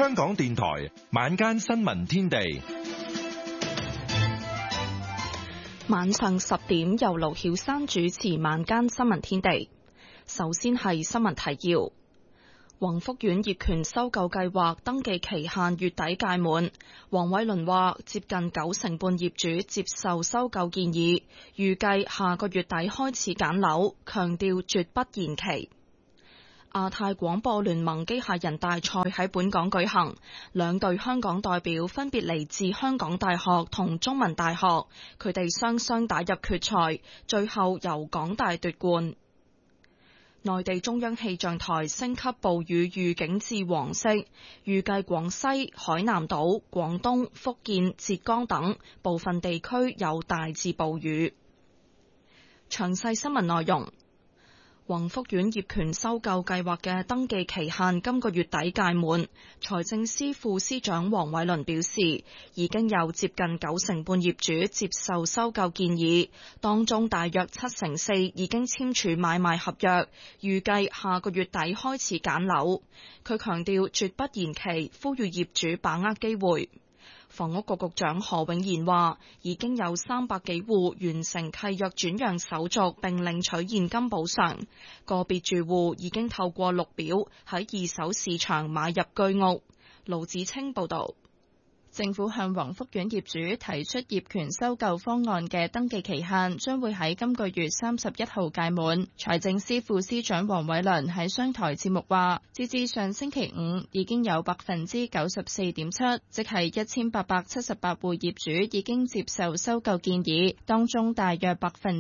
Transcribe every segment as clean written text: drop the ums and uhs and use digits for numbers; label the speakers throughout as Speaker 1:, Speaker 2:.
Speaker 1: 香港電台晚間新聞天地，
Speaker 2: 晚上10點由盧曉珊主持晚間新聞天地。首先係新聞提要。宏福苑業權收購計劃登記期限月底屆滿，黃偉綸話接近90%半業主接受收購建議，預計下個月底開始揀樓，強調絕不延期。亞太廣播聯盟機械人大賽喺本港舉行，兩隊香港代表分別嚟自香港大學同中文大學，佢哋雙雙打入決賽，最後由港大奪冠。內地中央氣象台升級暴雨預警至黃色，預計廣西、海南島、廣東、福建、浙江等部分地區有大至暴雨。詳細新聞內容。宏福苑業權收購計劃嘅登記期限今個月底屆滿，財政司副司長黃偉綸表示，已經有接近90%半業主接受收購建議，當中大約4%已經簽署買賣合約，預計下個月底開始揀樓。佢強調絕不延期，呼籲業主把握機會。房屋局局長何永賢話，已經有300幾戶完成契約轉讓手續並領取現金補償，個別住戶已經透過綠表喺二手市場買入居屋。盧子清報導。
Speaker 3: 政府向宏福苑業主提出業權收購方案嘅登記期限將會喺今個月31號屆滿。財政司副司長黃偉綸喺商台節目話，截至上星期五已經有94.7%，即係1878戶業主已經接受收購建議，當中大約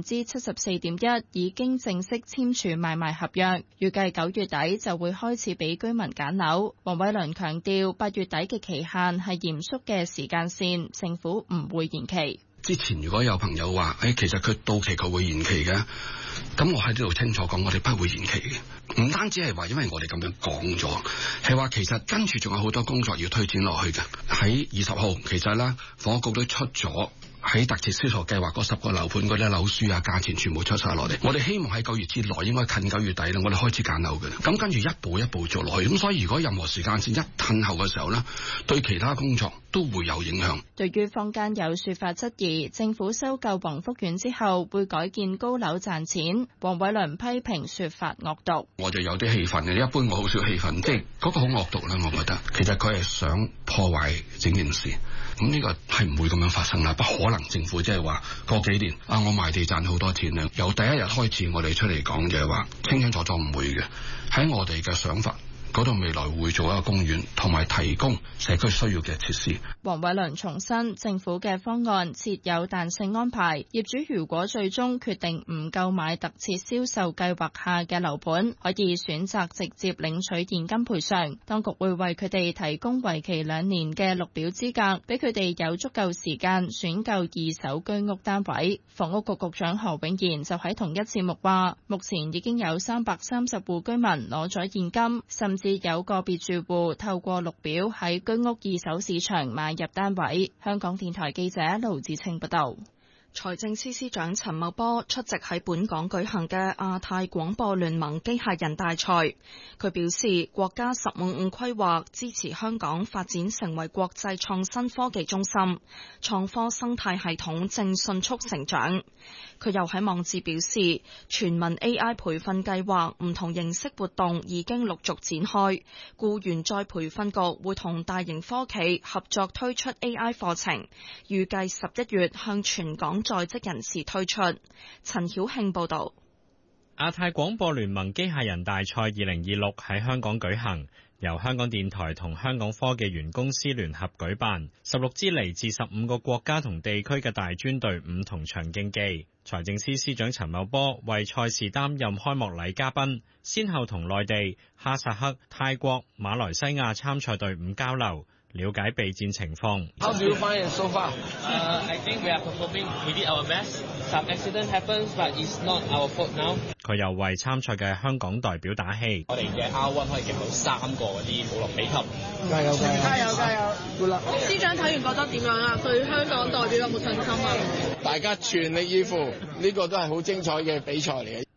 Speaker 3: 74.1%已經正式簽署買賣合約，預計9月底就會開始俾居民揀樓。黃偉綸強調8月底嘅期限係嚴肅嘅時間線，政府唔會延期。
Speaker 4: 之前如果有朋友話，其實佢到期佢會延期嘅，咁我喺呢度清楚講，我哋不會延期嘅。唔單止係話因為我哋咁樣講咗，係話其實跟住仲有好多工作要推展落去嘅。喺20號，其實咧房屋局都出咗喺特設銷售計劃嗰10個樓盤嗰啲樓書啊，價錢全部出晒落嚟。我哋希望喺9月之內，應該近9月底啦，我哋開始揀樓嘅。咁跟住一步一步做落去。咁所以如果任何時間線一褪後嘅時候呢，對其他工作都會有影響。
Speaker 3: 對於坊間有說法質疑政府收購宏福苑之後會改建高樓賺錢，黃偉綸批評說法惡毒。
Speaker 4: 我就有啲氣憤嘅，一般我好少氣憤，即係嗰個好惡毒啦。我覺得其實佢係想破壞整件事。咁呢個係唔會咁樣發生啦，不可能政府即係話過幾年我賣地賺好多錢啦。由第一日開始我哋出嚟講就係話清清楚楚唔會嘅，喺我哋嘅想法嗰度未來會做一個公園，同埋提供社區需要嘅設施。
Speaker 3: 黃偉綸重申，政府嘅方案設有彈性安排，業主如果最終決定唔購買特設銷售計劃下嘅樓盤，可以選擇直接領取現金賠償。當局會為佢哋提供為期2年嘅綠表資格，俾佢哋有足夠時間選購二手居屋單位。房屋局局長何永賢就喺同一節目話，目前已經有330戶居民攞咗現金，甚至有個別住戶透過綠表喺居屋二手市場買入單位。香港電台記者盧子清報道。
Speaker 2: 財政司司長陳茂波出席喺本港舉行嘅亞太廣播聯盟機械人大賽，佢表示國家15五規劃支持香港發展成為國際創新科技中心，創科生態系統正迅速成長。佢又喺網誌表示，全民 AI 培訓計劃唔同形式活動已經陸續展開，僱員再培訓局會同大型科企合作推出 AI 課程，預計11月向全港在職人士推出。陳曉慶報道。
Speaker 5: 亞太廣播聯盟機械人大賽2026喺香港舉行，由香港電台同香港科技園公司聯合舉辦，16支嚟自15個國家同地區嘅大專隊伍同場競技。財政司司長陳茂波為賽事擔任開幕禮嘉賓，先後同內地、哈薩克、泰國、馬來西亞參賽隊伍交流，了解備戰情況。
Speaker 6: How do you find it so far? I think we are performing. We did our best. Some accident happens, but it's not our fault now.
Speaker 5: 佢又為參賽嘅香港代表打氣。
Speaker 6: 我哋嘅 R1 可以夾到3個嗰啲奧林匹克。
Speaker 7: 加油！加油！加油！好啦！
Speaker 8: 司長睇完覺得點樣啊？對香港代表有冇信心啊？
Speaker 7: 大家全力以赴，呢個都係好精彩嘅比賽嚟嘅。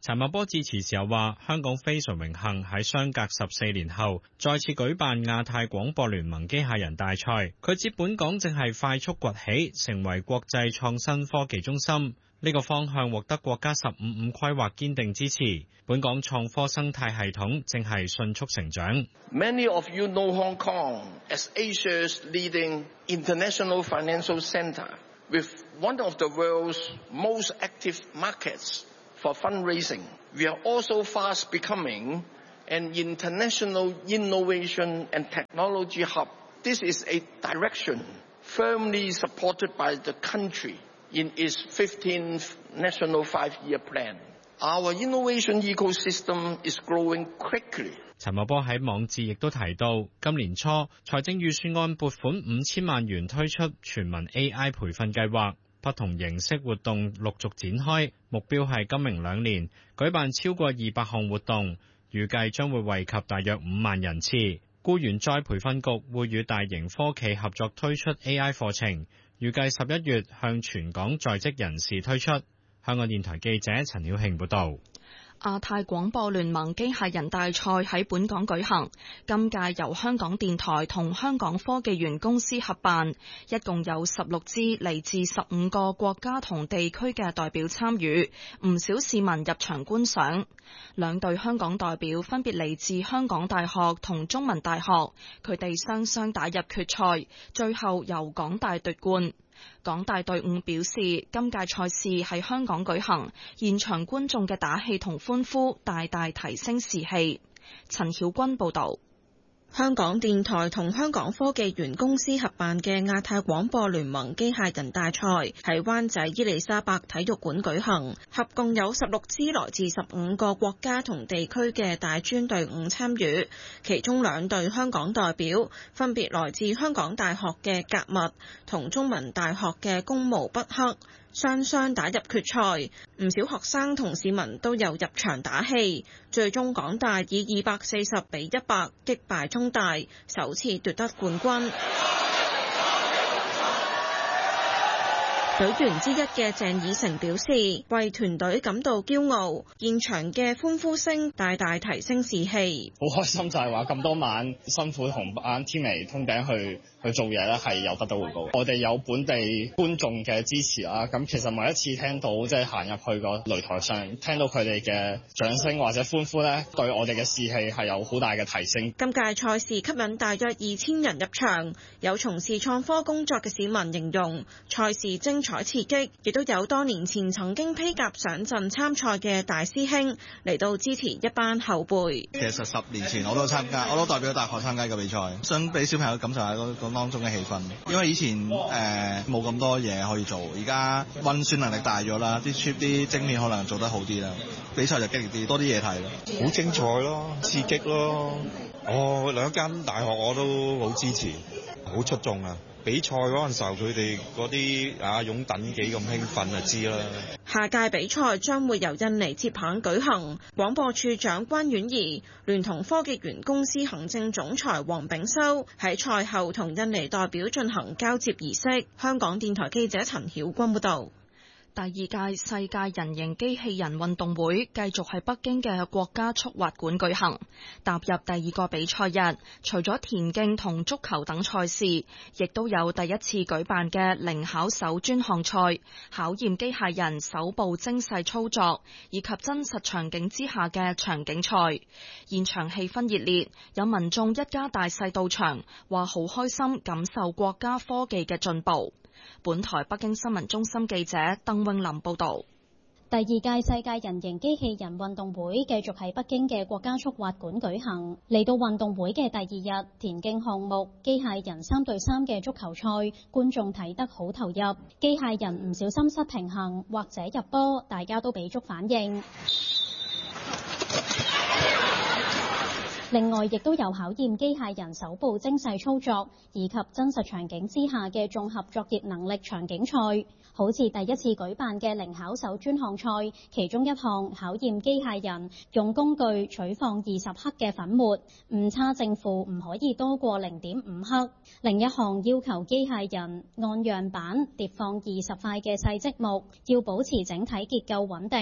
Speaker 5: 陳茂波致辭時又話：香港非常榮幸喺相隔14年後再次舉辦亞太廣播聯盟機械人大賽。佢指本港正係快速崛起，成為國際創新科技中心。呢個方向獲得國家15+5規劃堅定支持。本港創科生態系統正係迅速成長。
Speaker 9: Many of you know Hong Kong as Asia's leading international financial center, with one of the world's most active markets for fundraising. We are also fast becoming an international innovation and technology hub. This is a direction firmly supported by the country in its 15th National Five-Year Plan. Our innovation ecosystem is growing quickly.
Speaker 5: 陳茂波喺網誌亦都提到，今年初財政預算案撥款5000萬元推出全民 AI 培訓計劃，不同形式活動陸續展開，目標係今明2年舉辦超過200項活動，預計將會惠及大約5萬人次。僱員再培訓局會與大型科企合作推出 AI 課程，預計11月向全港在職人士推出。香港電台記者陳曉慶報導。
Speaker 2: 亞太廣播聯盟機械人大賽喺本港舉行，今屆由香港電台同香港科技園公司合辦，一共有16支嚟自15個國家同地區嘅代表參與，唔少市民入場觀賞。兩隊香港代表分別嚟自香港大學同中文大學，佢哋雙雙打入決賽，最後由港大奪冠。港大隊伍表示，今屆賽事喺香港舉行，現場觀眾嘅打氣同歡呼大大提升士氣。陳曉君報導。
Speaker 10: 香港電台同香港科技園公司合辦嘅亞太廣播聯盟機械人大賽喺灣仔伊利沙伯體育館舉行，合共有16支來自15個國家同地區嘅大專隊伍參與，其中2隊香港代表分別來自香港大學嘅格物同中文大學嘅工務筆刻，雙雙打入決賽，唔少學生同市民都有入場打氣，最終港大以240比100擊敗中大，首次奪得冠軍。隊員之一嘅鄭以誠表示，為團隊感到驕傲，現場嘅歡呼聲大大提升士氣。
Speaker 11: 好開心就係話咁多晚辛苦同班 teammate 通頂去做嘢咧，係有得到回報。我哋有本地觀眾嘅支持啦，咁其實每一次聽到即係行入去個擂台上，聽到佢哋嘅掌聲或者歡呼咧，對我哋嘅士氣係有好大嘅提升。
Speaker 10: 今屆賽事吸引大約2000人入場，有從事創科工作嘅市民形容賽事精彩刺激，亦都有多年前曾經披甲上陣參賽嘅大師兄嚟到支持一班後輩。
Speaker 12: 其實10年前我都代表大學參加嘅比賽，想俾小朋友感受下嗰當中嘅氣氛。因為以前冇咁多嘢可以做，而家運算能力大咗啦，啲 chip 啲晶片可能做得好啲啦，比賽就激烈啲，多啲嘢睇咯。
Speaker 13: 好精彩咯，刺激咯。2間大學我都好支持，好出眾啊！比賽嗰陣時候，佢哋嗰啲擁躉幾咁興奮就知啦。
Speaker 10: 下屆比賽將會由印尼接棒舉行，廣播處長關婉儀聯同科技園公司行政總裁黃炳修喺賽後同印尼代表進行交接儀式。香港電台記者陳曉君報導。
Speaker 2: 第2屆世界人形機器人運動會繼續喺北京嘅國家速滑館舉行，踏入第2個比賽日，除咗田徑同足球等賽事，亦都有第一次舉辦嘅零巧手專項賽，考驗機械人手部精細操作以及真實場景之下嘅場景賽。現場氣氛熱烈，有民眾一家大細到場，話好開心感受國家科技嘅進步。本台北京新聞中心記者鄧詠琳報道。
Speaker 14: 第2屆世界人形機器人運動會繼續喺北京嘅國家速滑館舉行。嚟到運動會嘅第2日，田徑項目機械人3對3嘅足球賽，觀眾睇得好投入。機械人唔小心失平衡或者入波，大家都俾足反應。另外，亦都有考驗機械人手部精細操作以及真實場景之下嘅綜合作業能力場景賽，好似第一次舉辦嘅零巧手專項賽，其中一項考驗機械人用工具取放20克嘅粉末，誤差正負唔可以多過0.5克。另一項要求機械人按樣板疊放20塊嘅細積木，要保持整體結構穩定。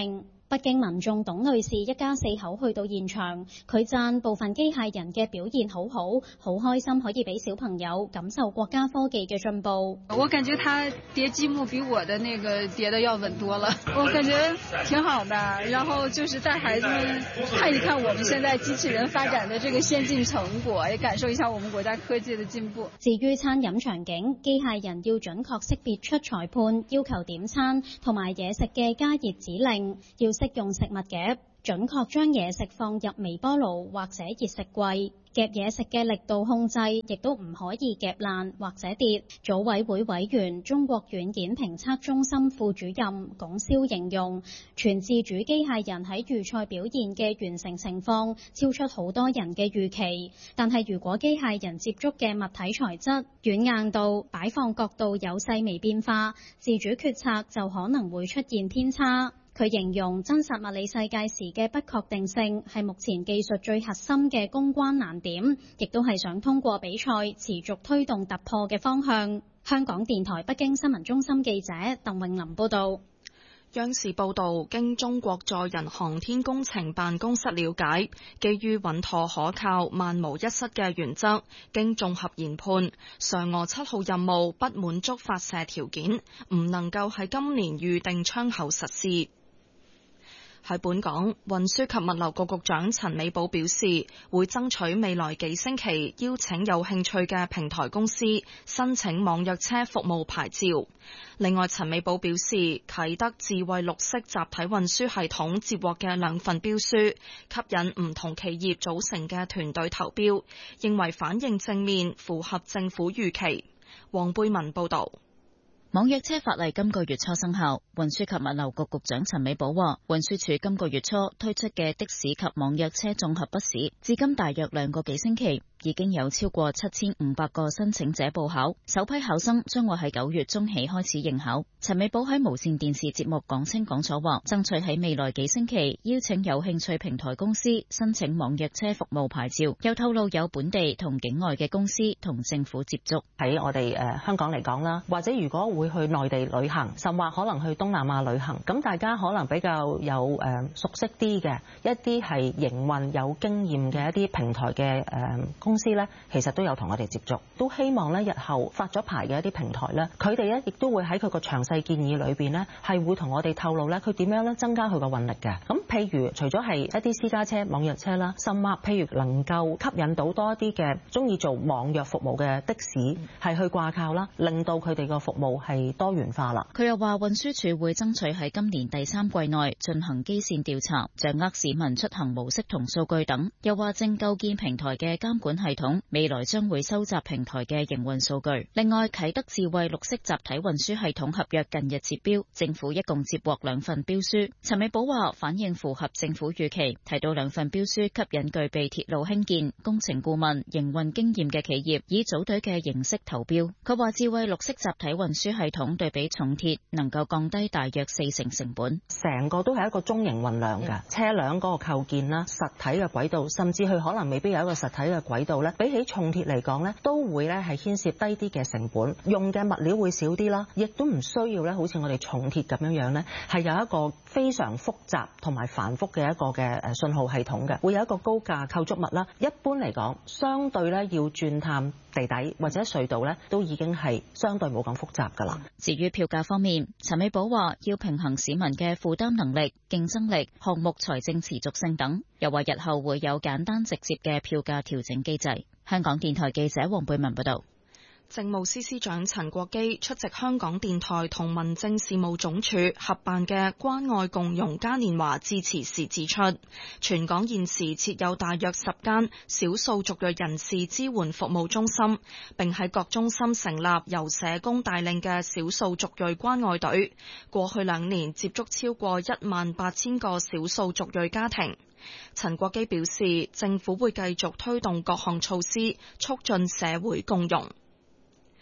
Speaker 14: 北京民眾董女士一家4口去到現場，佢讚部分機械人嘅表現好好，好開心可以俾小朋友感受國家科技嘅進步。
Speaker 15: 我感覺他疊積木比我的那個疊的要穩多了，我感覺挺好的。然後就是帶孩子們看一看我們現在機器人發展的這個先進成果，也感受一下我們國家科技的進步。
Speaker 14: 至於餐飲場景，機械人要準確識別出裁判要求點餐同埋嘢食嘅加熱指令，要識用食物夾，準確將嘢食放入微波爐或者熱食櫃。夾嘢食嘅力度控制亦都唔可以夾爛或者跌。組委會委員、中國軟件評測中心副主任龔霄形容，全自主機械人喺預賽表現嘅完成情況超出好多人嘅預期。但係如果機械人接觸嘅物體材質、軟硬度、擺放角度有細微變化，自主決策就可能會出現偏差。佢形容真實物理世界時嘅不確定性係目前技術最核心嘅公關難點，亦都係想通過比賽持續推動突破嘅方向。香港電台北京新聞中心記者鄧詠琳報道。
Speaker 2: 央視報道，經中國載人航天工程辦公室了解，基於穩妥可靠、萬無一失嘅原則，經綜合研判，嫦娥7號任務不滿足發射條件，唔能夠喺今年預定窗口實施。喺本港，運輸及物流局局長陳美寶表示，會爭取未來幾星期邀請有興趣嘅平台公司申請網約車服務牌照。另外，陳美寶表示，啟德智慧綠色集體運輸系統接獲嘅2份標書，吸引唔同企業組成嘅團隊投標，認為反應正面，符合政府預期。黃貝文報導。
Speaker 16: 網約車法例今個月初生效，運輸及物流局局長陳美寶話，運輸署今個月初推出嘅的士及網約車綜合筆試，至今大約2個幾星期，已經有超過7500個申請者報考，首批考生將會喺9月中起開始應考。陳美寶喺無線電視節目講清講楚話，爭取喺未來幾星期邀請有興趣平台公司申請網約車服務牌照，又透露有本地同境外嘅公司同政府接觸。
Speaker 17: 喺我哋香港嚟講啦，或者如果會去內地旅行，甚或可能去東南亞旅行，咁大家可能比較有熟悉啲嘅一啲係營運有經驗嘅一啲平台嘅公司咧，其實都有同我哋接觸，都希望咧日後發咗牌嘅一啲平台咧，佢哋咧亦都會喺佢個詳細建議裏邊咧，係會同我哋透露咧佢點樣咧增加佢個運力嘅。咁譬如除咗係一啲私家車網約車啦，甚或譬如能夠吸引到多一啲嘅中意做網約服務嘅的士係去掛靠啦，令到佢哋個服務係多元化啦。
Speaker 16: 佢又話運輸署會爭取喺今年第3季內進行基線調查，掌握市民出行模式同數據等。又話正構建平台嘅監管系統，未來將會收集平台嘅營運數據。另外，啟德智慧綠色集體運輸系統合約近日截標，政府一共接獲2份標書。陳美寶話反應符合政府預期，提到2份標書吸引具備鐵路興建、工程顧問、營運經驗嘅企業以組隊嘅形式投標。佢話智慧綠色集體運輸系統對比重鐵能夠降低大約40%成本，
Speaker 17: 成個都係一個中型運量嘅車輛嗰個構建啦，實體嘅軌道，甚至佢可能未必有一個實體嘅軌道咧，比起重鐵嚟講咧，都會咧係牽涉低啲嘅成本，用嘅物料會少啲啦，亦都唔需要咧好似我哋重鐵咁樣樣咧，係有一個非常複雜同埋繁複嘅一個嘅信號系統嘅，會有一個高架構築物啦。一般嚟講，相對咧要鑽探地底或者隧道咧，都已經係相對冇咁複雜㗎啦。
Speaker 16: 至於票價方面，陳美寶話要平衡市民嘅負擔能力、競爭力、項目財政持續性等，又話日後會有簡單直接嘅票價調整機制。香港電台記者黃貝文報道。
Speaker 2: 政務司司長陳國基出席香港電台同民政事務總署合辦嘅關愛共融嘉年華致辭時指出，全港現時設有大約10間少數族裔人士支援服務中心，並喺各中心成立由社工帶領嘅少數族裔關愛隊。過去2年接觸超過18000個少數族裔家庭。陳國基表示，政府會繼續推動各項措施，促進社會共融。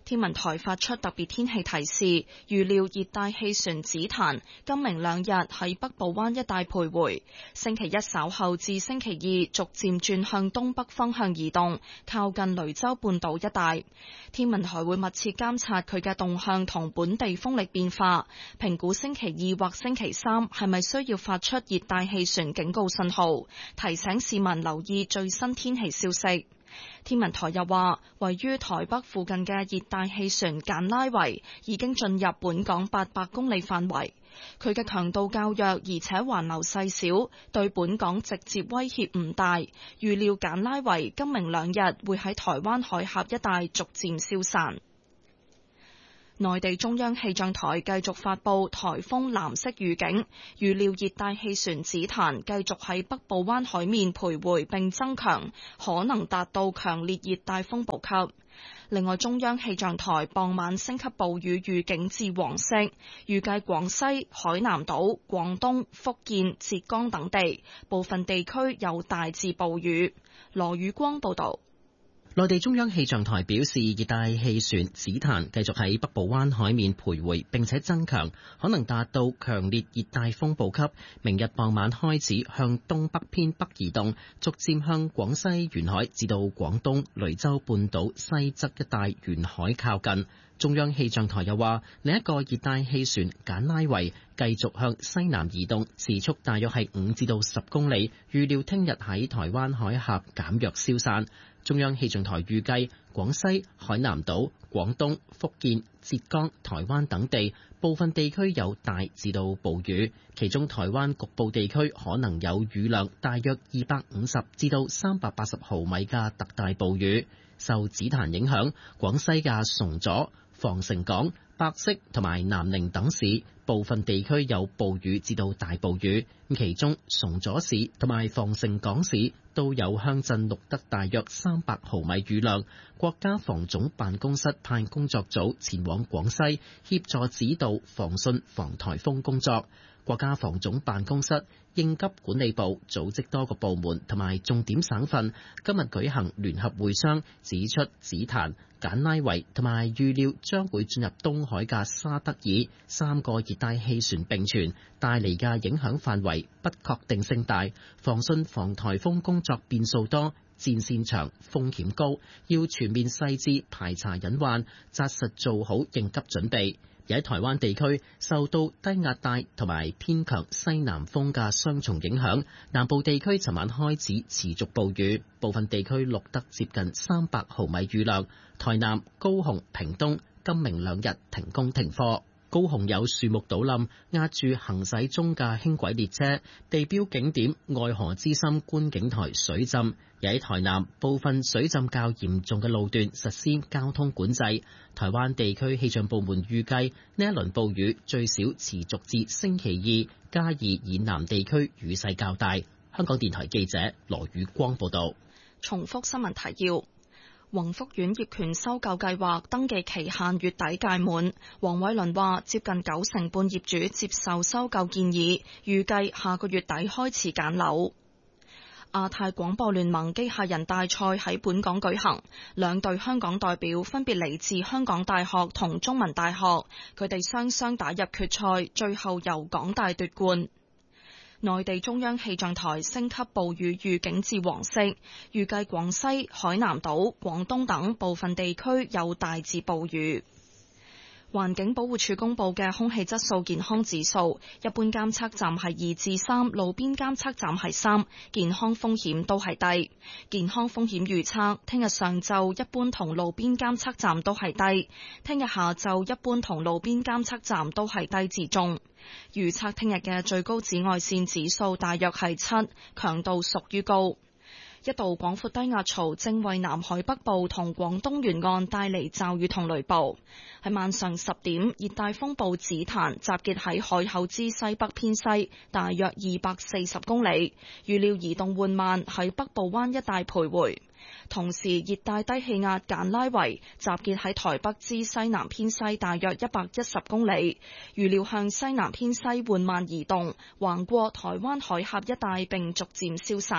Speaker 2: 天文台發出特別天氣提示，預料熱帶氣旋紫檀今明兩日喺北部灣一帶徘徊，星期一稍後至星期二逐漸轉向東北方向移動，靠近雷州半島一帶。天文台會密切監察佢嘅動向同本地風力變化，評估星期二或星期三係咪需要發出熱帶氣旋警告信號，提醒市民留意最新天氣消息。天文台又話，位於台北附近嘅熱帶氣旋簡拉維已經進入本港800公里範圍，佢嘅強度較弱，而且環流細小，對本港直接威脅唔大。預料簡拉維今明兩日會喺台灣海峽一帶逐漸消散。內地中央氣象台繼續發布颱風藍色預警，預料熱帶氣旋紫檀繼續喺北部灣海面徘徊並增強，可能達到強烈熱帶風暴級。另外，中央氣象台傍晚升級暴雨預警至黃色，預計廣西、海南島、廣東、福建、浙江等地部分地區有大至暴雨。羅宇光報道。
Speaker 18: 內地中央氣象台表示，熱帶氣旋紫檀繼續喺北部灣海面徘徊並且增強，可能達到強烈熱帶風暴級。明日傍晚開始向東北偏北移動，逐漸向廣西沿海至到廣東雷州半島西側一帶沿海靠近。中央氣象台又話，另一個熱帶氣旋簡拉維繼續向西南移動，時速大約係5至到10公里，預料聽日喺台灣海峽減弱消散。中央氣象台預計，廣西、海南島、廣東、福建、浙江、台灣等地部分地區有大至到暴雨，其中台灣局部地區可能有雨量大約250至到380毫米嘅特大暴雨。受紫檀影響，廣西嘅崇左、防城港、百色同埋南寧等市部分地區有暴雨至到大暴雨，其中崇左市同埋防城港市都有鄉鎮錄得大約300毫米雨量。國家防總辦公室派工作組前往廣西協助指導防汛防颱風工作。國家防總辦公室、應急管理部組織多個部門同埋重點省份今日舉行聯合會商，指出紫檀、簡拉維同埋預料將會進入東海嘅沙德爾3個熱帶氣旋並存，帶嚟嘅影響範圍不確定性大，防汛防颱風工作變數多，戰線長，風險高，要全面細緻排查隱患，紮實做好應急準備。而喺台灣地區受到低壓帶同埋偏強西南風嘅雙重影響，南部地區尋晚開始持續暴雨，部分地區錄得接近300毫米雨量。台南、高雄、屏東今明兩日停工停課。高雄有樹木倒冧，壓住行駛中嘅輕軌列車，地標景點愛河之心觀景台水浸。而喺台南部分水浸較嚴重嘅路段實施交通管制。台灣地區氣象部門預計呢一輪暴雨最少持續至星期二，嘉義以南地區雨勢較大。香港電台記者羅宇光報道。
Speaker 2: 重複新聞提要。宏福苑業權收購計劃登記期限月底屆滿，黃偉綸話接近90%半業主接受收購建議，預計下個月底開始揀樓。亞太廣播聯盟機械人大賽喺本港舉行，兩隊香港代表分別嚟自香港大學同中文大學，佢哋雙雙打入決賽，最後由港大奪冠。內地中央氣象台升級暴雨預警至黃色，預計廣西、海南島、廣東等部分地區有大至暴雨。環境保護署公布嘅空氣質素健康指數，一般監測站係2至3，路邊監測站係3，健康風險都係低。健康風險預測，聽日上晝一般同路邊監測站都係低，聽日下晝一般同路邊監測站都係低至中。預測聽日嘅最高紫外線指數大約係7，強度屬於高。一道廣闊低壓槽正為南海北部同廣東沿岸帶嚟驟雨同雷暴。喺晚上10點，熱帶風暴紫檀集結喺海口之西北偏西，大約240公里，預料移動緩慢喺北部灣一帶徘徊。同時，熱帶低氣壓簡拉維集結喺台北之西南偏西，大約110公里，預料向西南偏西緩慢移動，橫過台灣海峽一帶並逐漸消散。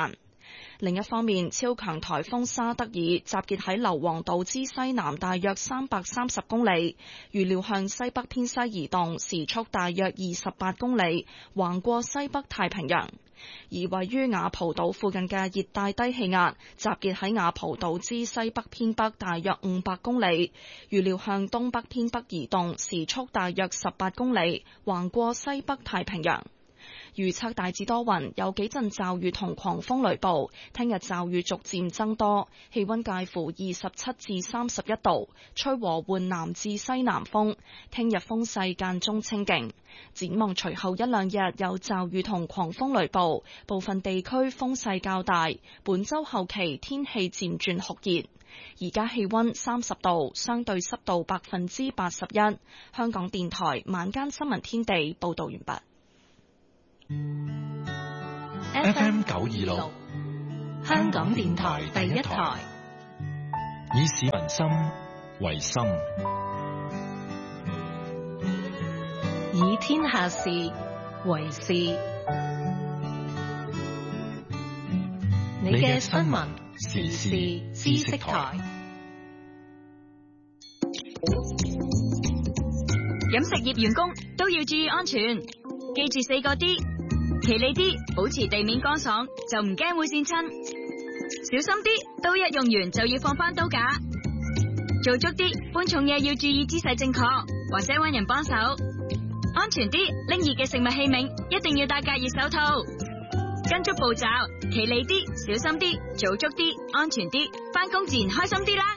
Speaker 2: 另一方面，超強颱風沙德爾集結喺硫磺島之西南大約330公里，預料向西北偏西移動，時速大約28公里，橫過西北太平洋。而位於雅蒲島附近嘅熱帶低氣壓集結喺雅蒲島之西北偏北大約500公里，預料向東北偏北移動，時速大約18公里，橫過西北太平洋。預測大致多雲，有幾陣驟雨同狂風雷暴。聽日驟雨逐漸增多，氣溫介乎27至31度，吹和緩南至西南風。聽日風勢間中清勁。展望隨後一兩日有驟雨同狂風雷暴，部分地區風勢較大。本週後期天氣漸轉酷熱。而家氣溫30度，相對濕度81%。香港電台晚間新聞天地報道完畢。
Speaker 1: FM 926，
Speaker 2: 香港電台第一台，
Speaker 1: 以市民心為心，
Speaker 2: 以天下事為事。你嘅新聞時事知識台。
Speaker 19: 飲食業員工都要注意安全，記住4個 D。企理啲，保持地面乾爽，就唔驚會跣親。小心啲，刀一用完就要放返刀架。做足啲，搬重嘢要注意姿勢正確，或者搵人幫手。安全啲，拎熱嘅食物器皿一定要戴隔熱手套。跟足步驟，企理啲，小心啲，做足啲，安全啲，返工自然開心啲啦。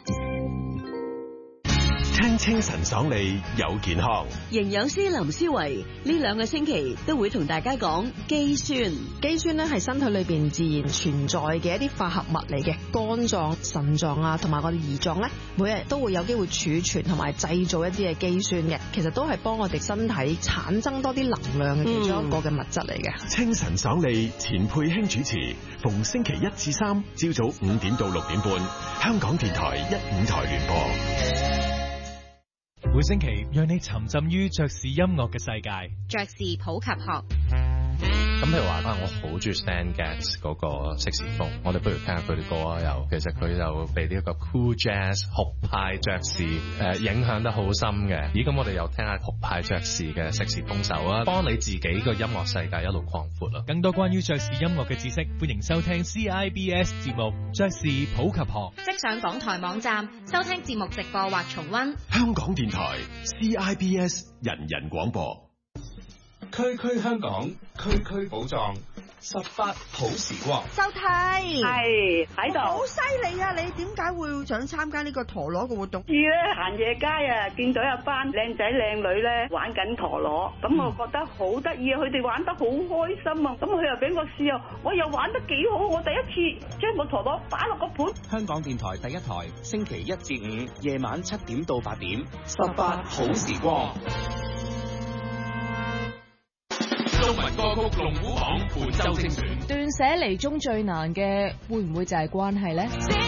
Speaker 20: 聽清晨爽利有健康。
Speaker 21: 營養師林思維呢2個星期都會同大家講肌酸。
Speaker 22: 肌酸咧係身體裏邊自然存在嘅一啲化合物嚟嘅，肝臟、腎臟啊，同埋我哋胰臟咧，每日都會有機會儲存同埋製造一啲嘅肌酸嘅，其實都係幫我哋身體產生多啲能量嘅其中一個嘅物質嚟嘅。
Speaker 20: 清晨爽利，錢佩卿主持，逢星期1至3朝早5點到6點半，香港電台1、5台聯播。
Speaker 23: 每星期讓你沉浸於爵士音樂嘅世界。
Speaker 24: 爵士普及學。
Speaker 25: 咁譬如話我好中意 Stan Getz 嗰個色士風，我哋不如聽下佢啲歌啊。又其實佢就被呢一個 cool jazz 酷派爵士影響得好深嘅。咁我哋又聽下酷派爵士嘅色士風手啊，幫你自己個音樂世界一路擴闊啦。
Speaker 23: 更多關於爵士音樂嘅知識，歡迎收聽 CIBS 節目《爵士普及學》。
Speaker 24: 即上港台網站收聽節目直播或重溫。
Speaker 20: 香港電台 CIBS 人人廣播。
Speaker 1: 區區香港，區區寶藏，18好時光。
Speaker 26: 周太
Speaker 27: 係喺度，
Speaker 26: 好犀利啊！你點解會想參加呢個陀螺嘅活動？
Speaker 27: 次咧行夜街啊，見到一班靚仔靚女咧玩緊陀螺，咁我覺得好得意啊！佢哋玩得好開心啊！咁佢又俾我試啊，我又玩得幾好，我第一次將個陀螺擺落個盤。
Speaker 28: 香港電台第一台，星期1至5夜晚7點到8點，18好時光。
Speaker 1: 中文歌曲龍虎榜本周精選，
Speaker 29: 斷捨離中最難嘅會唔會就係關係呢？